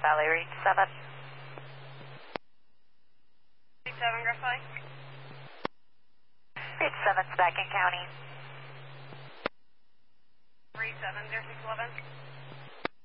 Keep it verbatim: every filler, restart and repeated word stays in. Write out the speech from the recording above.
Valley, reach seven. Reach seven, Grass Valley. Reach seven's back in county. Reach seven, zero six eleven.